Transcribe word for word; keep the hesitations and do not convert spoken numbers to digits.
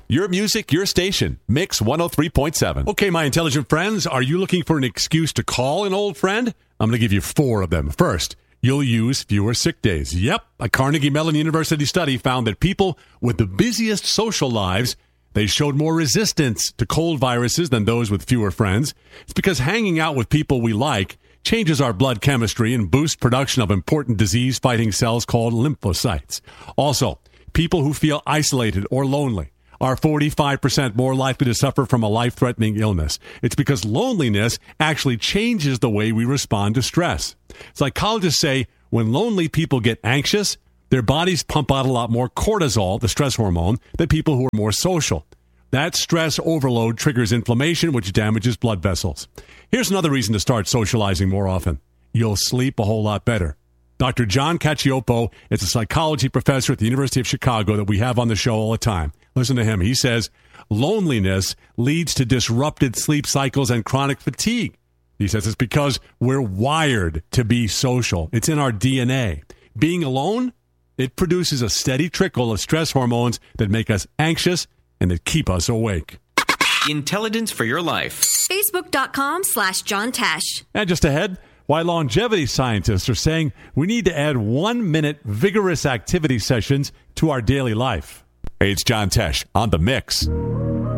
Your music, your station. Mix one oh three point seven. Okay, my intelligent friends, are you looking for an excuse to call an old friend? I'm going to give you four of them. First, you'll use fewer sick days. Yep, a Carnegie Mellon University study found that people with the busiest social lives, they showed more resistance to cold viruses than those with fewer friends. It's because hanging out with people we like changes our blood chemistry and boosts production of important disease-fighting cells called lymphocytes. Also, people who feel isolated or lonely are forty-five percent more likely to suffer from a life-threatening illness. It's because loneliness actually changes the way we respond to stress. Psychologists say when lonely people get anxious, their bodies pump out a lot more cortisol, the stress hormone, than people who are more social. That stress overload triggers inflammation, which damages blood vessels. Here's another reason to start socializing more often. You'll sleep a whole lot better. Doctor John Cacioppo is a psychology professor at the University of Chicago that we have on the show all the time. Listen to him. He says, loneliness leads to disrupted sleep cycles and chronic fatigue. He says it's because we're wired to be social. It's in our D N A. Being alone, it produces a steady trickle of stress hormones that make us anxious and that keep us awake. Intelligence for your life. Facebook.com slash John Tesh. And just ahead, why longevity scientists are saying we need to add one-minute vigorous activity sessions to our daily life. Hey, it's John Tesh on The Mix.